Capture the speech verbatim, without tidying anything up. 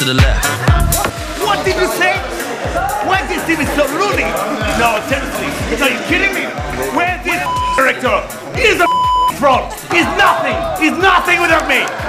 to the left. What did you say? Why is this team so loony? No, seriously. Are you kidding me? Where's this director? He's a fraud. He's nothing. He's nothing without me.